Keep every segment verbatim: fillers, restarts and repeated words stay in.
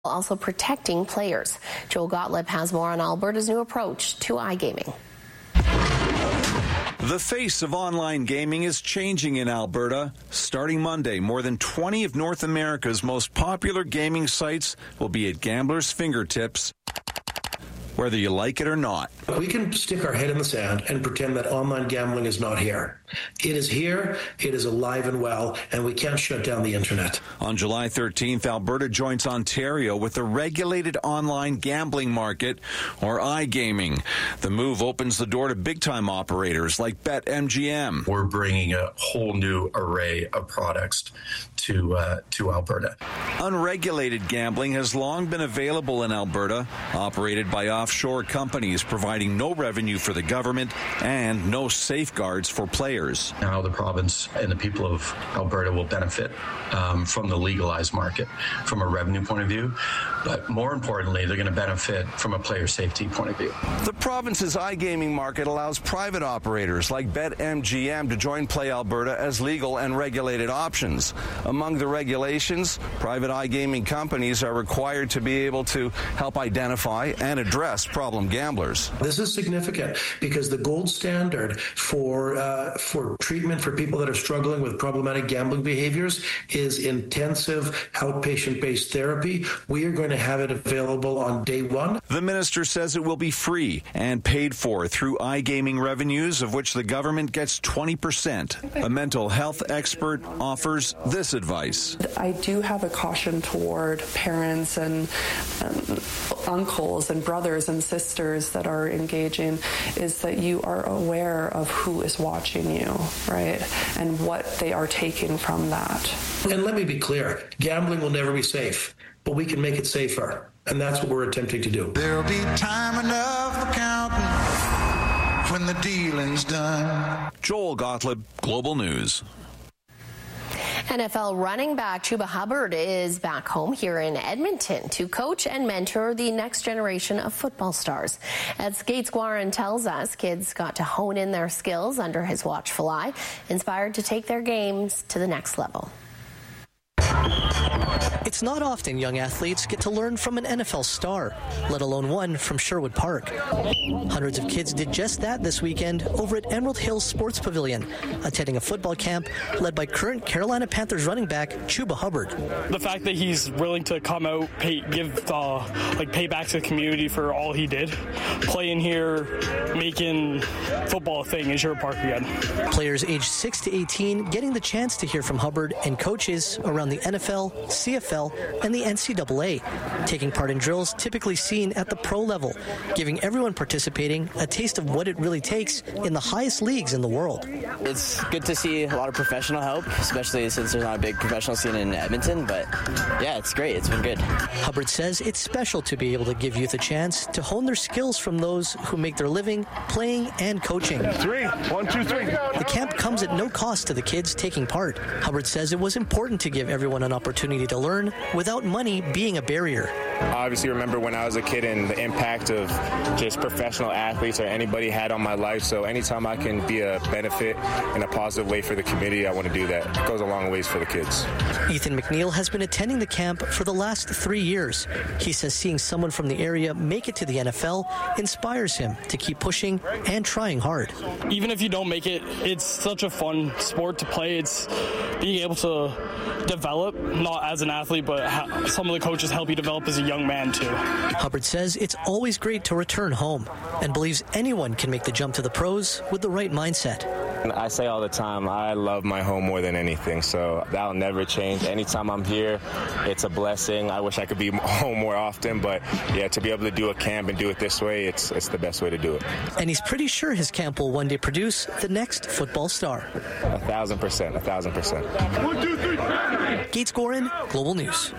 also protecting players. Joel Gottlieb has more on Alberta's new approach to iGaming. The face of online gaming is changing in Alberta. Starting Monday, more than twenty of North America's most popular gaming sites will be at gamblers' fingertips, whether you like it or not. We can stick our head in the sand and pretend that online gambling is not here. It is here, it is alive and well, and we can't shut down the internet. On July thirteenth, Alberta joins Ontario with the regulated online gambling market, or iGaming. The move opens the door to big-time operators like BetMGM. We're bringing a whole new array of products to uh, to Alberta. Unregulated gambling has long been available in Alberta, operated by offshore companies providing no revenue for the government and no safeguards for players. Now the province and the people of Alberta will benefit um, from the legalized market from a revenue point of view, but more importantly, they're going to benefit from a player safety point of view. The province's iGaming market allows private operators like BetMGM to join Play Alberta as legal and regulated options. Among the regulations, private iGaming companies are required to be able to help identify and address problem gamblers. This is significant because the gold standard for uh, for treatment for people that are struggling with problematic gambling behaviors is intensive outpatient-based therapy. We are going to have it available on day one. The minister says it will be free and paid for through iGaming revenues, of which the government gets twenty percent. A mental health expert offers this advice. I do have a caution toward parents and um, uncles and brothers and sisters that are engaging, is that you are aware of who is watching you, right, and what they are taking from that. And let me be clear, gambling will never be safe, but we can make it safer, and that's what we're attempting to do. There'll be time enough for counting when the dealing's done. Joel Gottlieb, Global News. N F L running back Chuba Hubbard is back home here in Edmonton to coach and mentor the next generation of football stars. As Gates Guarin tells us, kids got to hone in their skills under his watchful eye, inspired to take their games to the next level. It's not often young athletes get to learn from an N F L star, let alone one from Sherwood Park. Hundreds of kids did just that this weekend over at Emerald Hills Sports Pavilion, attending a football camp led by current Carolina Panthers running back Chuba Hubbard. The fact that he's willing to come out, pay, give uh, like pay back to the community for all he did, playing here, making football a thing in Sherwood Park again. Players aged six to eighteen getting the chance to hear from Hubbard and coaches around the N F L, C F L, and the N C double A, taking part in drills typically seen at the pro level, giving everyone participating a taste of what it really takes in the highest leagues in the world. It's good to see a lot of professional help, especially since there's not a big professional scene in Edmonton, but yeah, it's great. It's been good. Hubbard says it's special to be able to give youth a chance to hone their skills from those who make their living playing and coaching. Three, one, two, three. The camp comes at no cost to the kids taking part. Hubbard says it was important to give everyone an opportunity to learn without money being a barrier. I obviously remember when I was a kid and the impact of just professional athletes or anybody had on my life. So anytime I can be a benefit in a positive way for the community, I want to do that. It goes a long ways for the kids. Ethan McNeil has been attending the camp for the last three years. He says seeing someone from the area make it to the N F L inspires him to keep pushing and trying hard. Even if you don't make it, it's such a fun sport to play. It's being able to develop, not as an athlete, but ha- some of the coaches help you develop as a young man too. Hubbard says it's always great to return home and believes anyone can make the jump to the pros with the right mindset. I say all the time, I love my home more than anything, so that'll never change. Anytime I'm here, it's a blessing. I wish I could be home more often, but yeah, to be able to do a camp and do it this way, it's it's the best way to do it. And he's pretty sure his camp will one day produce the next football star. A thousand percent, a thousand percent. One, two, three. Gates Gorin, Global News.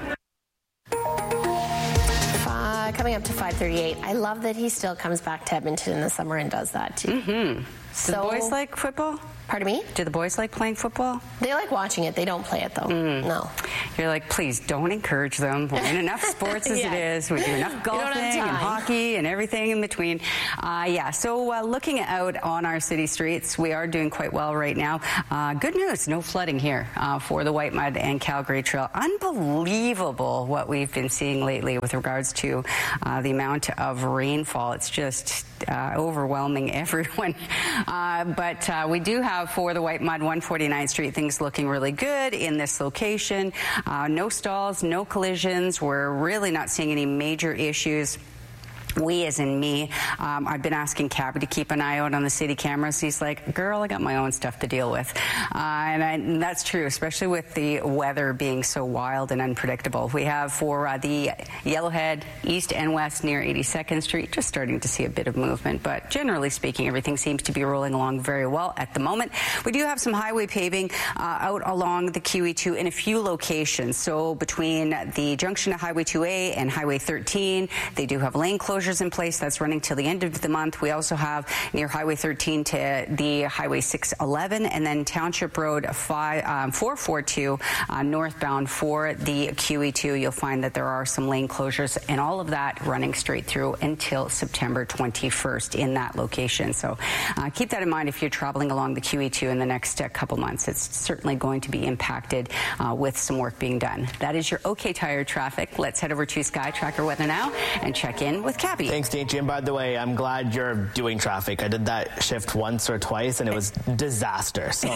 Uh, coming up to five thirty-eight, I love that he still comes back to Edmonton in the summer and does that too. Mm-hmm. So, do the boys like football? Pardon me? Do the boys like playing football? They like watching it. They don't play it, though. Mm. No. You're like, please don't encourage them. We're in enough sports as yeah. it is. We do enough golfing and hockey and everything in between. Uh, yeah, so uh, looking out on our city streets, we are doing quite well right now. Uh, good news, no flooding here uh, for the Whitemud and Calgary Trail. Unbelievable what we've been seeing lately with regards to uh, the amount of rainfall. It's just uh, overwhelming everyone. Uh, but uh, we do have for the Whitemud one forty-ninth Street things looking really good in this location. Uh, no stalls, no collisions. We're really not seeing any major issues. We, as in me, um, I've been asking Cabby to keep an eye out on the city cameras. He's like, girl, I got my own stuff to deal with. Uh, and, I, and that's true, especially with the weather being so wild and unpredictable. We have for uh, the Yellowhead East and West near eighty-second Street, just starting to see a bit of movement. But generally speaking, everything seems to be rolling along very well at the moment. We do have some highway paving uh, out along the Q E two in a few locations. So between the junction of Highway two A and Highway thirteen, they do have lane closures in place. That's running till the end of the month. We also have near Highway thirteen to the Highway six eleven and then Township Road five, um, four forty-two uh, northbound for the Q E two. You'll find that there are some lane closures and all of that running straight through until September twenty-first in that location. So uh, keep that in mind if you're traveling along the Q E two in the next uh, couple months. It's certainly going to be impacted uh, with some work being done. That is your OK Tire traffic. Let's head over to Sky Tracker Weather now and check in with Cabby. Thanks, Dainty. And by the way, I'm glad you're doing traffic. I did that shift once or twice, and it was disaster. So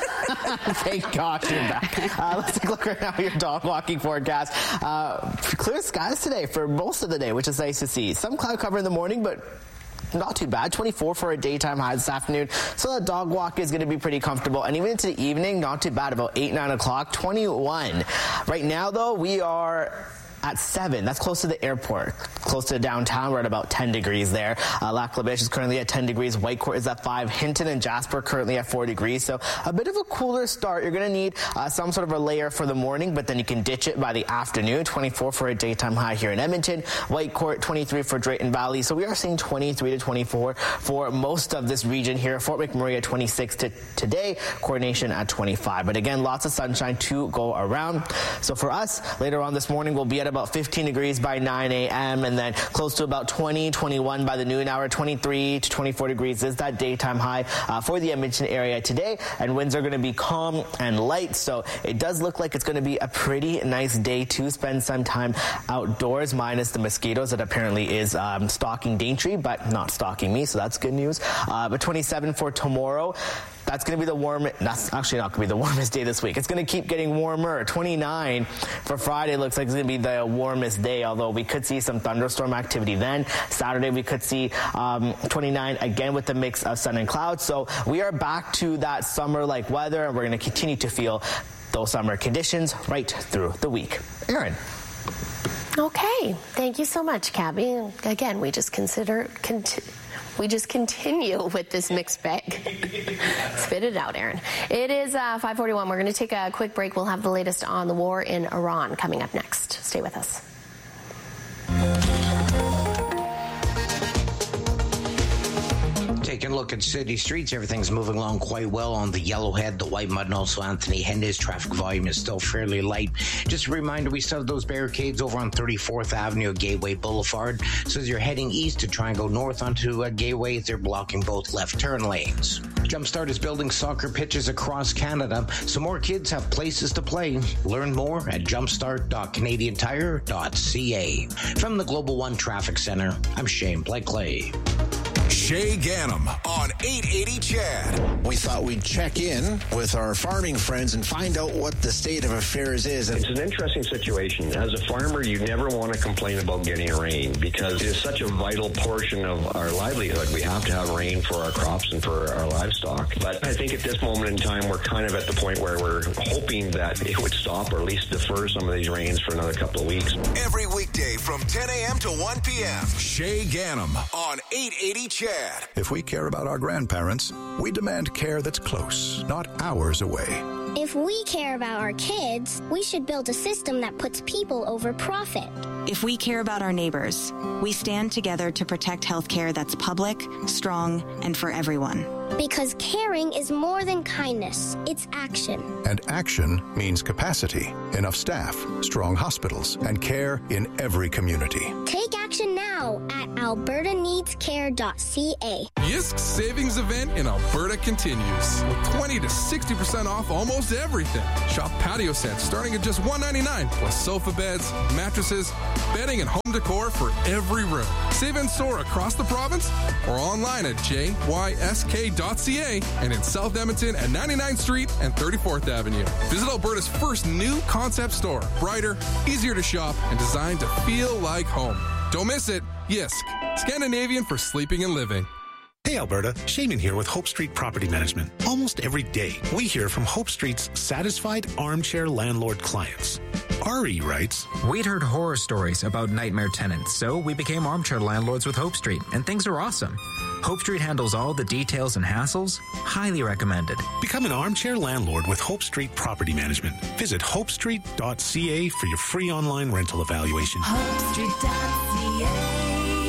thank God you're back. Uh, let's take a look right now at your dog walking forecast. Uh, clear skies today for most of the day, which is nice to see. Some cloud cover in the morning, but not too bad. twenty-four for a daytime high this afternoon. So the dog walk is going to be pretty comfortable. And even into the evening, not too bad. About eight, nine o'clock, twenty-one. Right now, though, we are at seven. That's close to the airport, close to downtown. We're at about ten degrees there. Uh, Lac La Biche is currently at ten degrees. Whitecourt is at five. Hinton and Jasper currently at four degrees. So a bit of a cooler start. You're going to need uh, some sort of a layer for the morning, but then you can ditch it by the afternoon. twenty-four for a daytime high here in Edmonton. Whitecourt, twenty-three for Drayton Valley. So we are seeing twenty-three to twenty-four for most of this region here. Fort McMurray at twenty-six to today. Coronation at twenty-five. But again, lots of sunshine to go around. So for us, later on this morning, we'll be at about fifteen degrees by nine a m and then close to about twenty, twenty-one by the noon hour. Twenty-three to twenty-four degrees is that daytime high uh, for the Edmonton area today, and winds are going to be calm and light, so it does look like it's going to be a pretty nice day to spend some time outdoors, minus the mosquitoes that apparently is um, stalking Daintree, but not stalking me, so that's good news. Uh, but twenty-seven for tomorrow. That's going to be the warm. That's actually not going to be the warmest day this week. It's going to keep getting warmer. twenty-nine for Friday looks like it's going to be the warmest day, although we could see some thunderstorm activity then. Saturday we could see um, twenty-nine again with the mix of sun and clouds. So we are back to that summer-like weather, and we're going to continue to feel those summer conditions right through the week. Erin. Okay. Thank you so much, Cabby. Again, we just consider... Conti- We just continue with this mixed bag. Spit it out, Aaron. It is uh, five forty-one. We're going to take a quick break. We'll have the latest on the war in Iran coming up next. Stay with us. Taking a look at city streets, everything's moving along quite well on the Yellowhead, the Whitemud, and also Anthony Hendays. Traffic volume is still fairly light. Just a reminder, we still have those barricades over on thirty-fourth Avenue, Gateway Boulevard. So as you're heading east to try and go north onto uh, Gateway, they're blocking both left turn lanes. Jumpstart is building soccer pitches across Canada, so more kids have places to play. Learn more at jumpstart dot canadian tire dot c a. From the Global One Traffic Center, I'm Shane Blakely. Shay Ganem on eight eighty C H A D. We thought we'd check in with our farming friends and find out what the state of affairs is. It's an interesting situation. As a farmer, you never want to complain about getting rain because it is such a vital portion of our livelihood. We have to have rain for our crops and for our livestock. But I think at this moment in time, we're kind of at the point where we're hoping that it would stop or at least defer some of these rains for another couple of weeks. Every weekday from ten a m to one p m Shay Ganem on eight eighty C H A D. If we care about our grandparents, we demand care that's close, not hours away. If we care about our kids, we should build a system that puts people over profit. If we care about our neighbors, we stand together to protect healthcare that's public, strong, and for everyone. Because caring is more than kindness, it's action. And action means capacity, enough staff, strong hospitals, and care in every community. Take action now at alberta needs care dot c a. Yisk's savings event in Alberta continues with twenty to sixty percent off almost everything. Shop patio sets starting at just one dollar ninety-nine, plus sofa beds, mattresses, bedding, and home decor for every room. Save and soar across the province or online at j y s k dot c a and in South Edmonton at ninety-ninth Street and thirty-fourth Avenue. Visit Alberta's first new concept store. Brighter, easier to shop, and designed to feel like home. Don't miss it. Yisk, Scandinavian for sleeping and living. Hey Alberta, Shaman here with Hope Street Property Management. Almost every day, we hear from Hope Street's satisfied armchair landlord clients. Ari writes, We'd heard horror stories about nightmare tenants, so we became armchair landlords with Hope Street, and things are awesome. Hope Street handles all the details and hassles. Highly recommended. Become an armchair landlord with Hope Street Property Management. Visit hope street dot c a for your free online rental evaluation. hope street dot c a.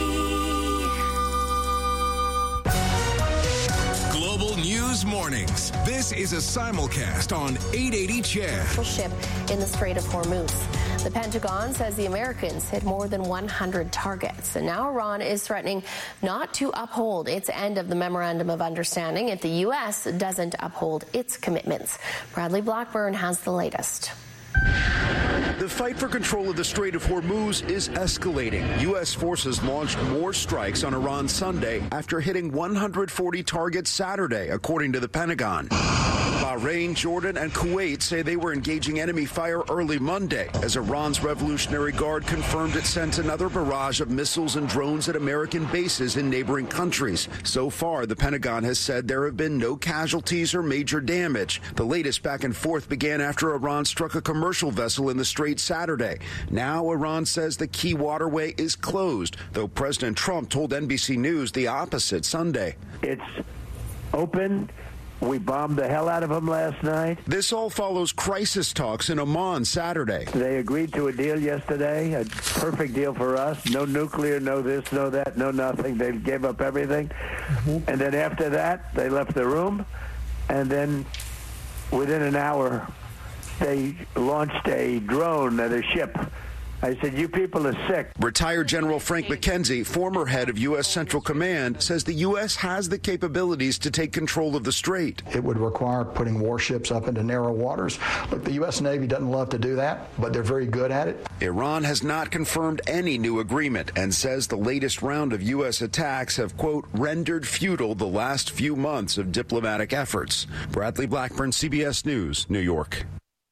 Global News Mornings. This is a simulcast on eight eighty C H E D. Ship in the Strait of Hormuz. The Pentagon says the Americans hit more than one hundred targets, and now Iran is threatening not to uphold its end of the Memorandum of Understanding if the U S doesn't uphold its commitments. Bradley Blackburn has the latest. The fight for control of the Strait of Hormuz is escalating. U S forces launched more strikes on Iran Sunday after hitting one hundred forty targets Saturday, according to the Pentagon. Bahrain, Jordan, and Kuwait say they were engaging enemy fire early Monday as Iran's Revolutionary Guard confirmed it sent another barrage of missiles and drones at American bases in neighboring countries. So far, the Pentagon has said there have been no casualties or major damage. The latest back and forth began after Iran struck a commercial vessel in the Strait Saturday. Now, Iran says the key waterway is closed, though President Trump told N B C News the opposite Sunday. It's open. We bombed the hell out of them last night. This all follows crisis talks in Oman Saturday. They agreed to a deal yesterday, a perfect deal for us. No nuclear, no this, no that, no nothing. They gave up everything. Mm-hmm. And then after that, they left the room. And then within an hour, they launched a drone at a ship. I said, you people are sick. Retired General Frank McKenzie, former head of U S Central Command, says the U S has the capabilities to take control of the strait. It would require putting warships up into narrow waters. Look, the U S Navy doesn't love to do that, but they're very good at it. Iran has not confirmed any new agreement and says the latest round of U S attacks have, quote, rendered futile the last few months of diplomatic efforts. Bradley Blackburn, C B S News, New York.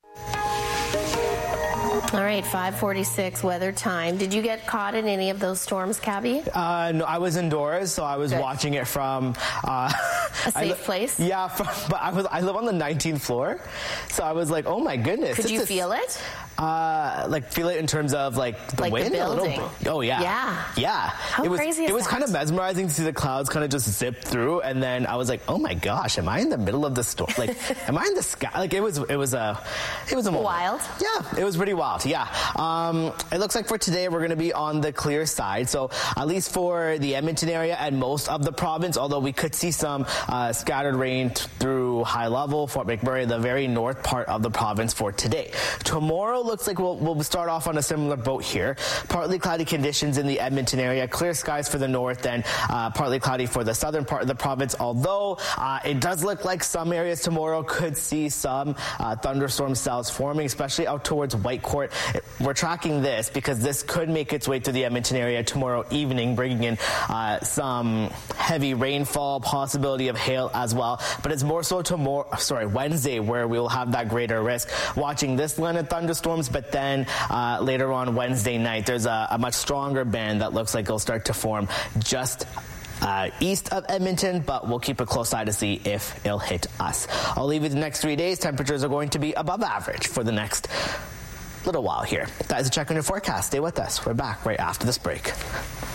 All right, five forty-six weather time. Did you get caught in any of those storms, Cabby? Uh, no, I was indoors, so I was Good. watching it from uh, a safe li- place. Yeah, from, but I was I live on the nineteenth floor, so I was like, oh my goodness. Could you a, feel it? Uh, like feel it in terms of like the like wind the a building. little. Oh yeah, yeah, yeah. How it was, crazy is It was that? kind of mesmerizing to see the clouds kind of just zip through, and then I was like, oh my gosh, am I in the middle of the storm? Like, am I in the sky? Like it was it was a it was a moment. Wild. Yeah, it was pretty wild. Yeah. Um, it looks like for today we're going to be on the clear side. So at least for the Edmonton area and most of the province, although we could see some uh, scattered rain t- through High Level, Fort McMurray, the very north part of the province for today. Tomorrow looks like we'll, we'll start off on a similar boat here. Partly cloudy conditions in the Edmonton area, clear skies for the north, and uh, partly cloudy for the southern part of the province, although uh, it does look like some areas tomorrow could see some uh, thunderstorm cells forming, especially out towards Whitecourt. We're tracking this because this could make its way to the Edmonton area tomorrow evening, bringing in uh, some heavy rainfall, possibility of hail as well. But it's more so tomorrow, sorry, Wednesday, where we'll have that greater risk. Watching this line of thunderstorms, but then uh, later on Wednesday night, there's a, a much stronger band that looks like it'll start to form just Uh, east of Edmonton, but we'll keep a close eye to see if it'll hit us. I'll leave you the next three days. Temperatures are going to be above average for the next little while here. That is a check on your forecast. Stay with us. We're back right after this break.